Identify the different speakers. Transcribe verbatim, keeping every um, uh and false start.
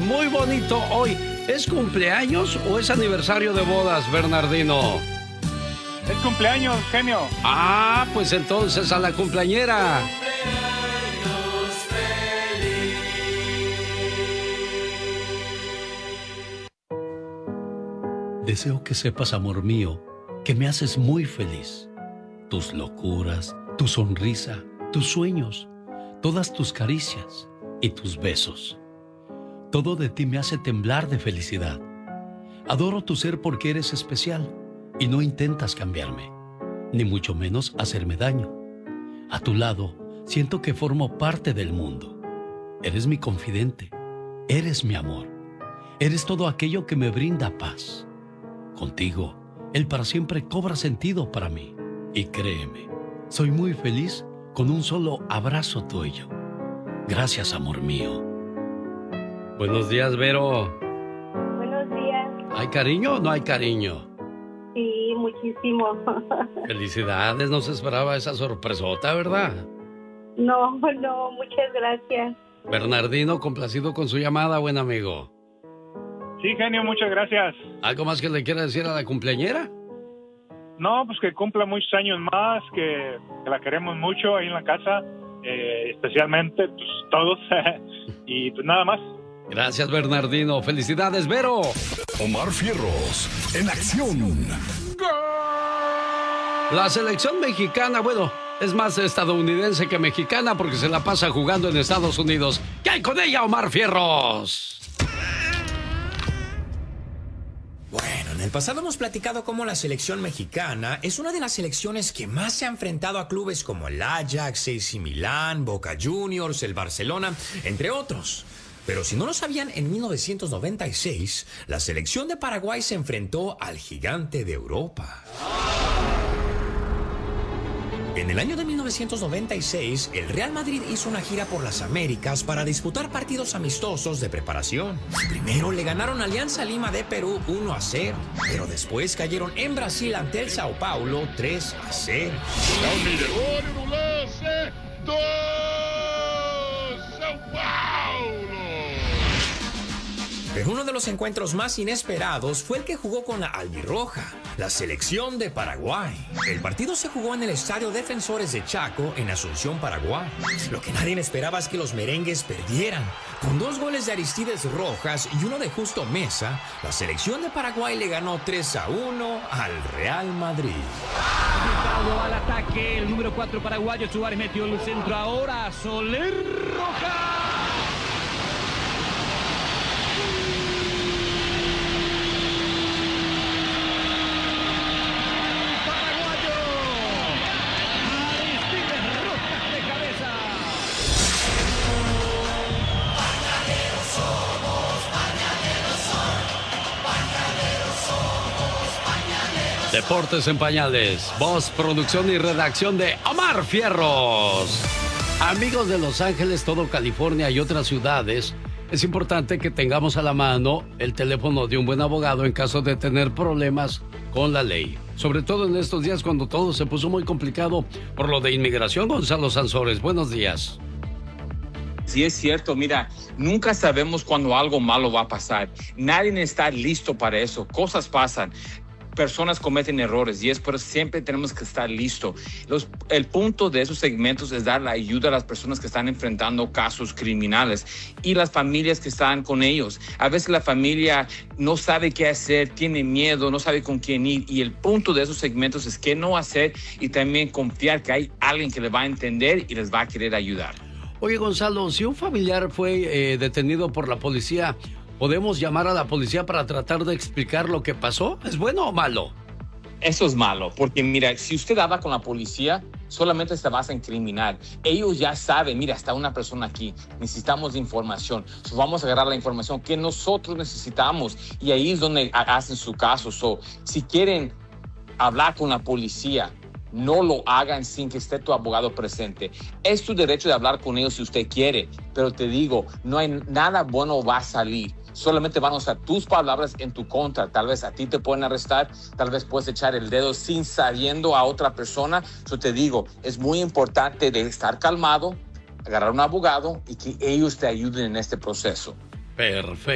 Speaker 1: muy bonito hoy. ¿Es cumpleaños o es aniversario de bodas, Bernardino?
Speaker 2: Es cumpleaños, genio.
Speaker 1: Ah, pues entonces a la cumpleañera. Deseo que sepas, amor mío, que me haces muy feliz. Tus locuras, tu sonrisa, tus sueños, todas tus caricias y tus besos. Todo de ti me hace temblar de felicidad. Adoro tu ser porque eres especial y no intentas cambiarme, ni mucho menos hacerme daño. A tu lado, siento que formo parte del mundo. Eres mi confidente, eres mi amor, eres todo aquello que me brinda paz. Contigo, el para siempre cobra sentido para mí. Y créeme, soy muy feliz con un solo abrazo tuyo. Gracias, amor mío. Buenos días, Vero.
Speaker 3: Buenos días.
Speaker 1: ¿Hay cariño o no hay cariño?
Speaker 3: Sí, muchísimo.
Speaker 1: Felicidades, no se esperaba esa sorpresota, ¿verdad?
Speaker 3: No, no, muchas gracias.
Speaker 1: Bernardino, complacido con su llamada, buen amigo.
Speaker 2: Sí, genio, muchas gracias.
Speaker 1: ¿Algo más que le quiera decir a la cumpleañera?
Speaker 2: No, pues que cumpla muchos años más, que, que la queremos mucho ahí en la casa, eh, especialmente pues, todos. Y pues nada más.
Speaker 1: Gracias, Bernardino. Felicidades, Vero.
Speaker 4: Omar Fierros, en acción.
Speaker 1: La selección mexicana, bueno, es más estadounidense que mexicana porque se la pasa jugando en Estados Unidos. ¿Qué hay con ella, Omar Fierros?
Speaker 5: Bueno, en el pasado hemos platicado cómo la selección mexicana es una de las selecciones que más se ha enfrentado a clubes como el Ajax, A C Milán, Boca Juniors, el Barcelona, entre otros. Pero si no lo sabían, en mil novecientos noventa y seis, la selección de Paraguay se enfrentó al gigante de Europa. En el año de mil novecientos noventa y seis, el Real Madrid hizo una gira por las Américas para disputar partidos amistosos de preparación. Primero le ganaron a Alianza Lima de Perú uno a cero, pero después cayeron en Brasil ante el Sao Paulo tres a cero. Pero uno de los encuentros más inesperados fue el que jugó con la albirroja, la selección de Paraguay. El partido se jugó en el Estadio Defensores de Chaco, en Asunción, Paraguay. Lo que nadie esperaba es que los merengues perdieran. Con dos goles de Aristides Rojas y uno de Justo Mesa, la selección de Paraguay le ganó tres a uno al Real Madrid.
Speaker 6: Al ataque, el número cuatro paraguayo, Suárez metió el centro ahora, Soler Rojas.
Speaker 1: Deportes en Pañales, voz, producción y redacción de Omar Fierros. Amigos de Los Ángeles, todo California y otras ciudades, es importante que tengamos a la mano el teléfono de un buen abogado en caso de tener problemas con la ley. Sobre todo en estos días cuando todo se puso muy complicado por lo de inmigración. Gonzalo Sansores, buenos días.
Speaker 7: Sí, es cierto. Mira, nunca sabemos cuándo algo malo va a pasar. Nadie está listo para eso. Cosas pasan. Personas cometen errores y es por eso siempre tenemos que estar listos. Los, el punto de esos segmentos es dar la ayuda a las personas que están enfrentando casos criminales y las familias que están con ellos. A veces la familia no sabe qué hacer, tiene miedo, no sabe con quién ir, y el punto de esos segmentos es qué no hacer y también confiar que hay alguien que les va a entender y les va a querer ayudar.
Speaker 1: Oye, Gonzalo, si un familiar fue eh, detenido por la policía, ¿podemos llamar a la policía para tratar de explicar lo que pasó? ¿Es bueno o malo?
Speaker 7: Eso es malo, porque mira, si usted habla con la policía, solamente se vas a incriminar. Ellos ya saben, mira, está una persona aquí, necesitamos información. So, vamos a agarrar la información que nosotros necesitamos y ahí es donde hacen su caso. So, si quieren hablar con la policía, no lo hagan sin que esté tu abogado presente. Es tu derecho de hablar con ellos si usted quiere, pero te digo, no hay nada bueno va a salir. Solamente van a usar tus palabras en tu contra. Tal vez a ti te pueden arrestar, tal vez puedes echar el dedo sin sabiendo a otra persona. Yo te digo, es muy importante de estar calmado, agarrar un abogado y que ellos te ayuden en este proceso.
Speaker 1: Perfecto.